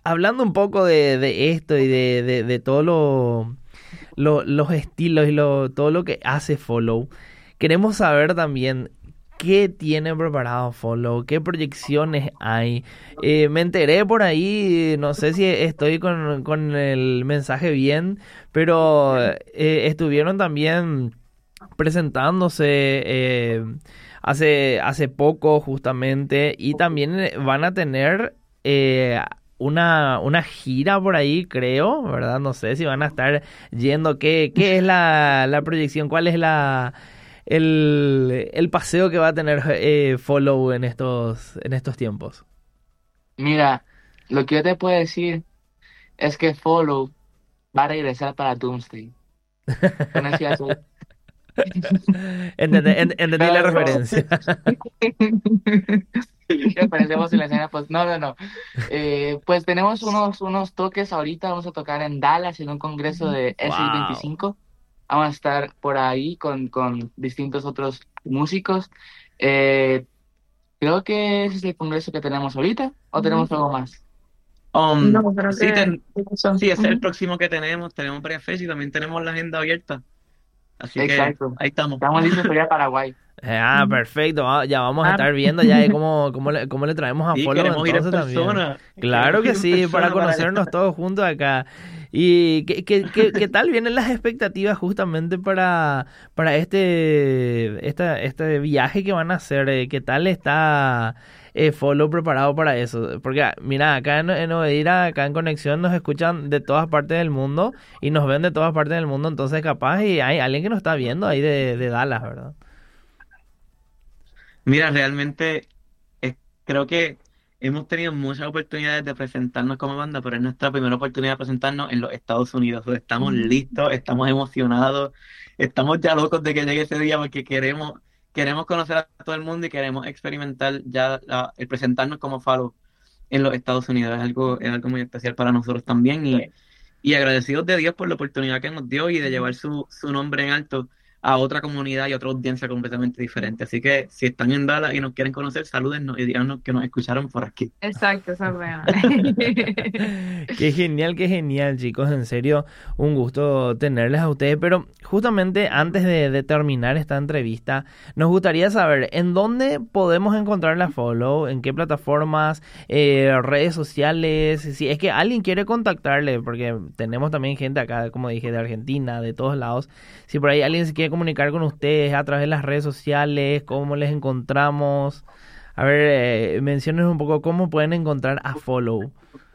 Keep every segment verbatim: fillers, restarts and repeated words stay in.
hablando un poco de, de esto y de, de, de todo lo, lo- los estilos y lo, todo lo que hace Follow, queremos saber también qué tiene preparado Follow, qué proyecciones hay. Eh, me enteré por ahí, no sé si estoy con, con el mensaje bien, pero eh, estuvieron también presentándose eh, hace, hace poco justamente y también eh, van a tener eh, una, una gira por ahí, creo, ¿verdad? No sé si van a estar yendo. ¿Qué, qué es la, la proyección? ¿Cuál es la el, el paseo que va a tener eh, Follow en estos, en estos tiempos? Mira, lo que yo te puedo decir es que Follow va a regresar para Doomsday. Con eso ya sé. Entendí, en- entendí la No, no, no. referencia. Que aparecemos en la escena, pues no, no, no. Eh, pues tenemos unos, unos toques ahorita, vamos a tocar en Dallas en un congreso de S I Wow. veinticinco. Vamos a estar por ahí con, con distintos otros músicos. Eh, Creo que ese es el congreso que tenemos ahorita, o tenemos algo más. Um, No, creo sí, que ten- eso. sí, ese es el Ujú. próximo que tenemos. Tenemos varias fechas y también tenemos la agenda abierta. Así que Exacto. ahí estamos. Estamos listos para ir a Paraguay. Ah, Ujú. perfecto. va- Ya vamos a Claro. estar viendo ya de cómo, cómo le, cómo le traemos a Sí, Follow queremos ir en entonces también. persona. Claro Queremos que ir en sí, para persona para allá. conocernos todos juntos acá. ¿Y qué, qué, qué, qué tal vienen las expectativas justamente para, para este, esta, este viaje que van a hacer? eh? ¿Qué tal está eh, Follow preparado para eso? Porque ah, mira, acá en, en Oveira, acá en Conexión nos escuchan de todas partes del mundo y nos ven de todas partes del mundo, entonces capaz y hay alguien que nos está viendo ahí de, de Dallas, ¿verdad? Mira, realmente eh, creo que hemos tenido muchas oportunidades de presentarnos como banda, pero es nuestra primera oportunidad de presentarnos en los Estados Unidos. Entonces, estamos listos, estamos emocionados, estamos ya locos de que llegue ese día porque queremos, queremos conocer a todo el mundo y queremos experimentar ya la- el presentarnos como Falo en los Estados Unidos. Es algo, es algo muy especial para nosotros también y, y agradecidos de Dios por la oportunidad que nos dio y de llevar su, su nombre en alto a otra comunidad y a otra audiencia completamente diferente. Así que si están en Dallas y nos quieren conocer, salúdennos y díganos que nos escucharon por aquí. Exacto, esa es buena. Qué genial, qué genial, chicos. En serio, un gusto tenerles a ustedes. Pero justamente antes de, de terminar esta entrevista, nos gustaría saber en dónde podemos encontrar la Follow, en qué plataformas, eh, redes sociales. Si es que alguien quiere contactarle, porque tenemos también gente acá, como dije, de Argentina, de todos lados. Si por ahí alguien se quiere comunicar con ustedes a través de las redes sociales, cómo les encontramos. A ver, eh, mencionen un poco cómo pueden encontrar a Follow.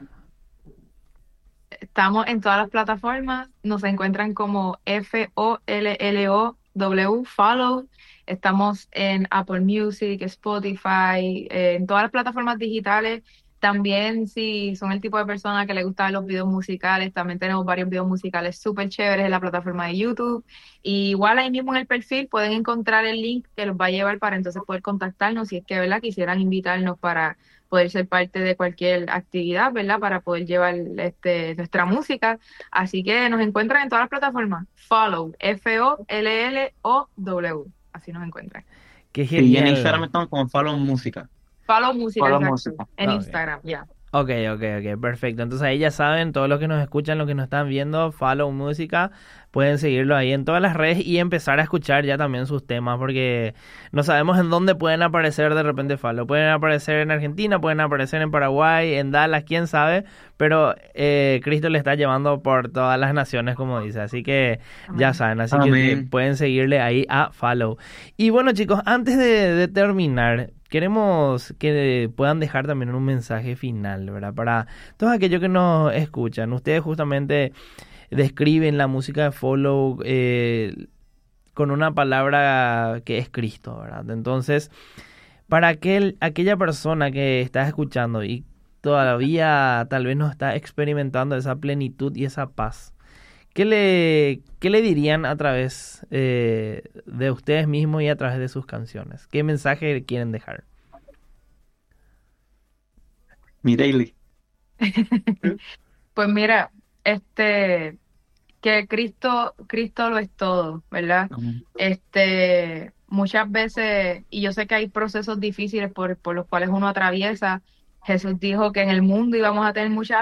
Estamos en todas las plataformas, nos encuentran como F O L L O W, Follow. Estamos en Apple Music, Spotify, eh, en todas las plataformas digitales. También si son el tipo de persona que le gustan los videos musicales, también tenemos varios videos musicales súper chéveres en la plataforma de YouTube. Y igual ahí mismo en el perfil pueden encontrar el link que los va a llevar para entonces poder contactarnos si es que, ¿verdad?, quisieran invitarnos para poder ser parte de cualquier actividad, ¿verdad? Para poder llevar este, nuestra música. Así que nos encuentran en todas las plataformas. Follow, F O L L O W. Así nos encuentran. Qué Y en Instagram genial. estamos como Follow Música. Follow música, Solo exacto. música. En Ok. Instagram, ya. Ok, ok, ok, perfecto. Entonces ahí ya saben, todos los que nos escuchan, los que nos están viendo, Follow Música, pueden seguirlo ahí en todas las redes y empezar a escuchar ya también sus temas, porque no sabemos en dónde pueden aparecer de repente Follow. Pueden aparecer en Argentina, pueden aparecer en Paraguay, en Dallas, quién sabe, pero eh, Cristo le está llevando por todas las naciones, como dice. Así que ya Amén. saben, así que eh, Amén. pueden seguirle ahí a Follow. Y bueno, chicos, antes de, de terminar, queremos que puedan dejar también un mensaje final, ¿verdad? Para todos aquellos que nos escuchan. Ustedes justamente describen la música de Follow eh, con una palabra que es Cristo, ¿verdad? Entonces, para aquel, aquella persona que está escuchando y todavía tal vez no está experimentando esa plenitud y esa paz, ¿qué le, qué le dirían a través eh, de ustedes mismos y a través de sus canciones? ¿Qué mensaje quieren dejar? Mi daily. Pues mira, este, que Cristo, Cristo lo es todo, ¿verdad? Amén. Este, muchas veces, y yo sé que hay procesos difíciles por, por los cuales uno atraviesa. Jesús dijo que en el mundo íbamos a tener muchas